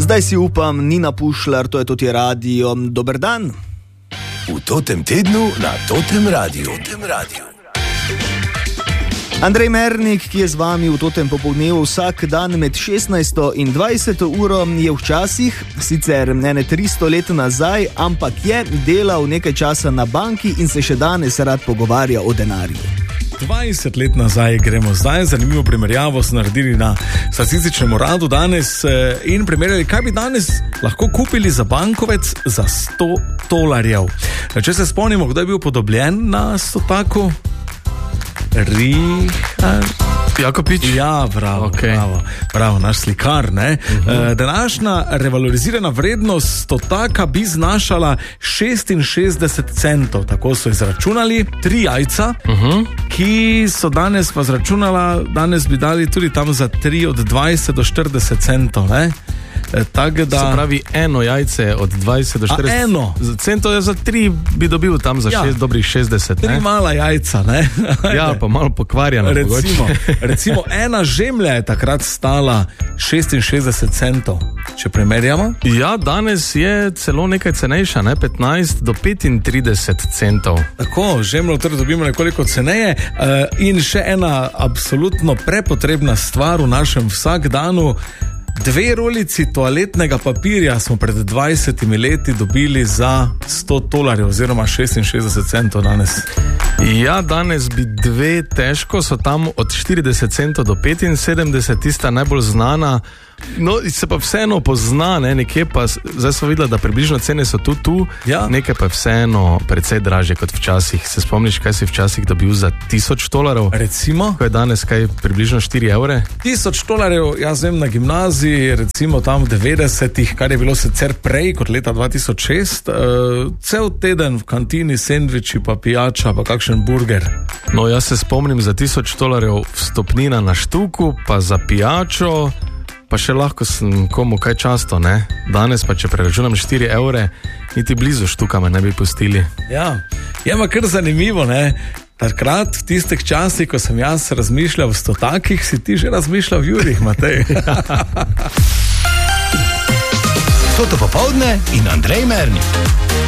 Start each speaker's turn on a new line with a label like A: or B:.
A: Zdaj si upam, Nina Pušlar, to je tudi radio. Dober dan.
B: V totem tednu na Totem Radiu.
A: Andrej Mernik, ki je z vami v Totem popoldnevu vsak dan med 16. in 20. uro, je včasih, sicer ne 300 let nazaj, ampak je delal nekaj časa na banki in se še danes rad pogovarja o denarju.
C: 20 let nazaj gremo zdaj, zanimivo primerjavo so naredili na statističnem uradu danes in primerjali, kaj bi danes lahko kupili za bankovec za $100. Če se spomnimo, kdo je bil podobljen na stotaku? Richard
D: Jakopič?
C: Ja, bravo,
D: Okay.
C: bravo, naš slikar, ne? Današnja revalorizirana vrednost stotaka bi znašala 66 centov, tako so izračunali, 3 jajca, ki so danes pa zračunala, danes bi dali tudi tam za 3 od 20 do 40 centov, ne? Tak, da...
D: Se pravi, eno jajce od 20 do 40
C: eno.
D: centov, za 3 bi dobil tam za dobrih 60.
C: 3 mala jajca, ne?
D: Ja, pa malo pokvarjeno.
C: Recimo ena žemlja je takrat stala 66 centov, če primerjamo.
D: Ja, danes je celo nekaj cenejša, ne? 15 do 35 centov.
C: Tako, žemljo torej dobimo nekoliko ceneje in še ena absolutno prepotrebna stvar v našem vsakdanu. 2 rolici toaletnega papirja smo pred 20 leti dobili za $100 oziroma 66 centov danes.
D: Ja, danes bi 2 težko, so tam od 40 centov do 75, tista najbolj znana. No, se pa vseeno pozna, ne, nekje pa, zdaj smo videli, da približno cene so tu,
C: ja.
D: Nekaj pa je vseeno precej dražje kot včasih. Se spomniš, kaj si včasih dobil za $1000?
C: Recimo?
D: Ko je danes kaj približno €4?
C: $1000, jaz vem, na gimnaziji, recimo tam v 90-ih, kar je bilo sicer prej kot leta 2006, cel teden v kantini sendviči pa pijača, pa kakšen burger.
D: No, jaz se spomnim za $1000 vstopnina na štuku, pa za pijačo, pa še lahko sem komu kaj často, ne? Danes pa, če preračunam €4, niti blizu štuka me ne bi pustili.
C: Ja, je pa kar zanimivo, ne? Takrat, v tistih časih, ko sem jaz razmišljal v stotakih, si ti že razmišljal v jurih, Matej.
B: Toto popoldne in Andrej Mernik.